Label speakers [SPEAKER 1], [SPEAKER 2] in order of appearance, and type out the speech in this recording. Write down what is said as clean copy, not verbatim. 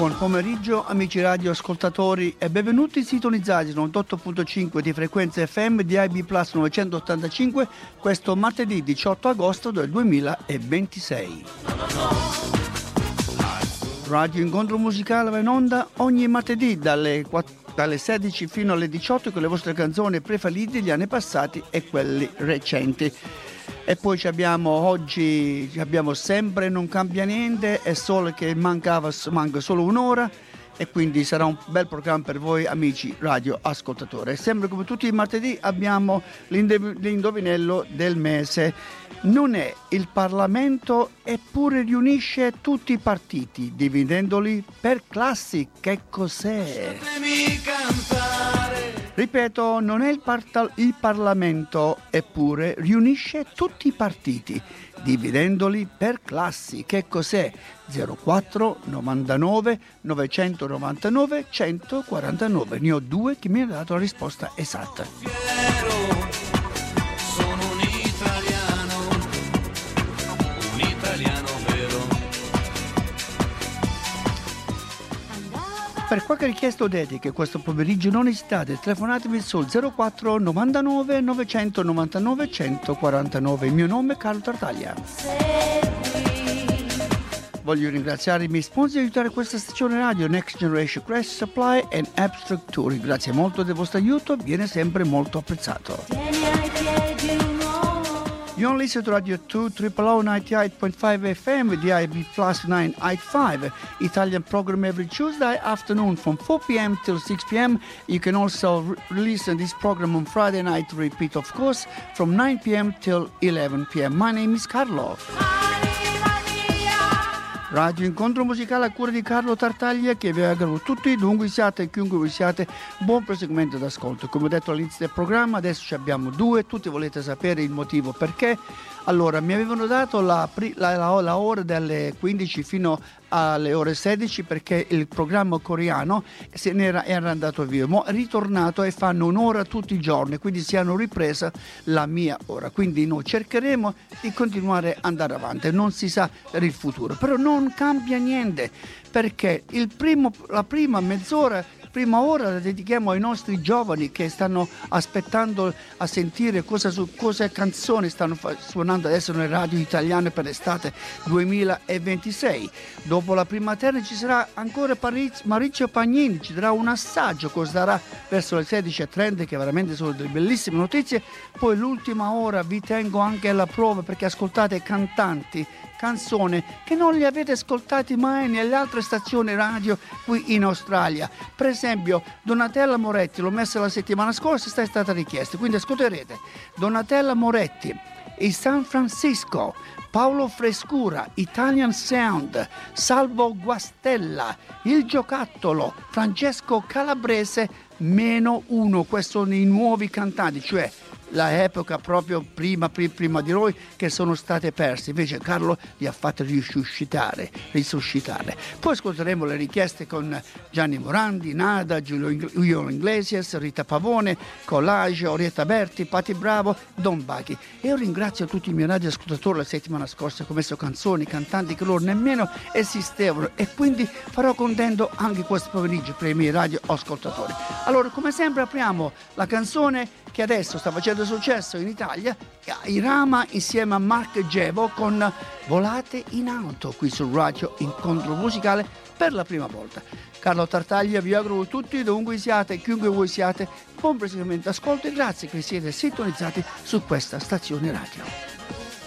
[SPEAKER 1] Buon pomeriggio amici radioascoltatori e benvenuti sintonizzati su 98.5 di frequenza FM di IB Plus 985 questo martedì 18 agosto del 2026. Radio Incontro Musicale va in onda ogni martedì dalle 16 fino alle 18 con le vostre canzoni preferite degli anni passati e quelli recenti. E poi oggi abbiamo sempre Non cambia niente, è solo che manca solo un'ora e quindi sarà un bel programma per voi amici radioascoltatori. Sempre come tutti i martedì abbiamo l'indovinello del mese. Non è il Parlamento eppure riunisce tutti i partiti dividendoli per classi. Che cos'è? Ripeto, non è il Parlamento, eppure riunisce tutti i partiti, dividendoli per classi. Che cos'è? 04 99 999 149. Ne ho due che mi hanno dato la risposta esatta.
[SPEAKER 2] Sono un italiano vero.
[SPEAKER 1] Per qualche richiesta o dediche questo pomeriggio non esitate, telefonatemi sul 04 99 999 149. Il mio nome è Carlo Tartaglia. Voglio ringraziare i miei sponsor di aiutare questa stazione radio, Next Generation Crash Supply e Abstract Touring. Grazie molto del vostro aiuto, viene sempre molto apprezzato. You only listen to Radio 2 98.5 FM, DIB Plus 985, Italian program every Tuesday afternoon from 4 p.m. till 6 p.m. You can also listen to this program on Friday night, repeat of course, from 9 p.m. till 11 p.m. My name is Carlo. Radio Incontro Musicale a cura di Carlo Tartaglia che vi auguro tutti, dunque siate e chiunque voi siate, buon proseguimento d'ascolto. Come ho detto all'inizio del programma, adesso abbiamo due, tutti volete sapere il motivo perché. Allora, mi avevano dato la ora dalle 15 fino alle ore 16 perché il programma coreano era andato via, ma è ritornato e fanno un'ora tutti i giorni, quindi si hanno ripresa la mia ora, quindi noi cercheremo di continuare ad andare avanti, non si sa per il futuro, però non cambia niente perché la prima mezz'ora, prima ora la dedichiamo ai nostri giovani che stanno aspettando a sentire cosa canzoni stanno suonando adesso nelle radio italiane per l'estate 2026. Dopo la prima terra ci sarà ancora Maurizio Pagnini, ci darà un assaggio, cosa darà verso le 16:30 che veramente sono delle bellissime notizie. Poi l'ultima ora vi tengo anche alla prova perché ascoltate cantanti, canzoni che non li avete ascoltati mai nelle altre stazioni radio qui in Australia. Per esempio Donatella Moretti, l'ho messa la settimana scorsa, è stata richiesta, quindi ascolterete Donatella Moretti, il San Francisco, Paolo Frescura, Italian Sound, Salvo Guastella, Il Giocattolo, Francesco Calabrese, -1. Questi sono i nuovi cantanti, cioè la epoca proprio prima di noi che sono state perse. Invece Carlo li ha fatti risuscitare. Poi ascolteremo le richieste con Gianni Morandi, Nada, Julio Iglesias, Rita Pavone, Collage, Orietta Berti, Patti Bravo, Don Baghi. E io ringrazio tutti i miei radioascoltatori la settimana scorsa che ho messo canzoni, cantanti che loro nemmeno esistevano e quindi farò contento anche questo pomeriggio per i miei radioascoltatori. Allora, come sempre apriamo la canzone che adesso sta facendo successo in Italia, Irama insieme a Mark Gevo con Volate in auto qui sul Radio Incontro Musicale per la prima volta. Carlo Tartaglia vi auguro tutti, dovunque siate, chiunque voi siate, buon proseguimento d'ascolto e grazie che siete sintonizzati su questa stazione radio.